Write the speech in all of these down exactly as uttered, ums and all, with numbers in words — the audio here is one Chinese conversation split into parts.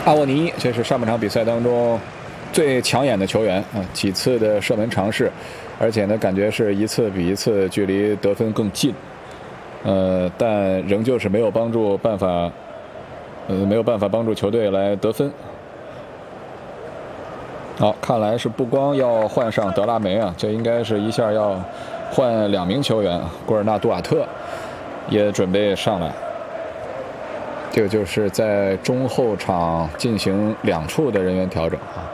阿沃尼，这是上半场比赛当中最抢眼的球员啊，几次的射门尝试，而且呢，感觉是一次比一次距离得分更近。呃，但仍旧是没有帮助办法，呃，没有办法帮助球队来得分。好，看来是不光要换上德拉梅啊，这应该是一下要换两名球员，古尔纳杜瓦特也准备上来。这个就是在中后场进行两处的人员调整啊。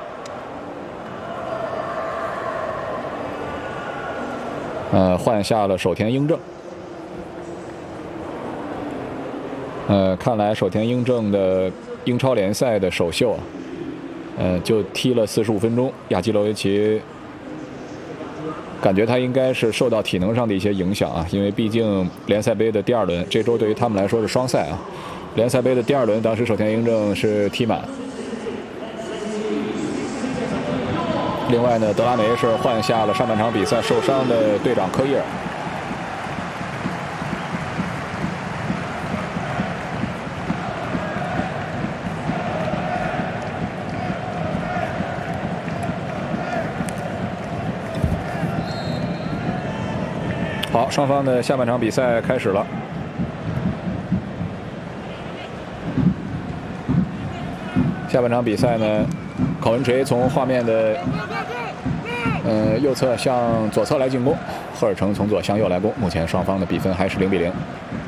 呃，换下了守田英正。呃，看来守田英正的英超联赛的首秀啊，呃，就踢了四十五分钟。亚基罗维奇感觉他应该是受到体能上的一些影响啊，因为毕竟联赛杯的第二轮，这周对于他们来说是双赛啊。联赛杯的第二轮，当时守田英正是踢满。另外呢，德拉梅是换下了上半场比赛受伤的队长科伊尔。好，双方的下半场比赛开始了。下半场比赛呢，考文垂从画面的呃右侧向左侧来进攻，赫尔城从左向右来攻。目前双方的比分还是零比零。